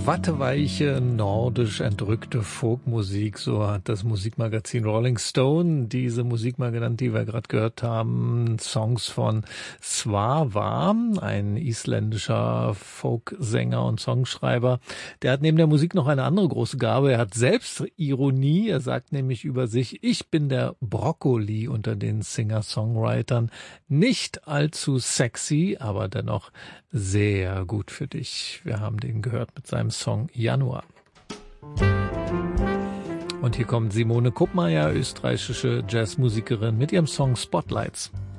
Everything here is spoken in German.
Watteweiche, nordisch entrückte Folkmusik, so hat das Musikmagazin Rolling Stone diese Musik mal genannt, die wir gerade gehört haben. Songs von Svava, ein isländischer Folksänger und Songschreiber. Der hat neben der Musik noch eine andere große Gabe. Er hat Selbstironie. Er sagt nämlich über sich: Ich bin der Brokkoli unter den Singer-Songwritern. Nicht allzu sexy, aber dennoch sehr gut für dich. Wir haben den gehört mit seinem Song Januar. Und hier kommt Simone Kuppmeier, österreichische Jazzmusikerin, mit ihrem Song Spotlights.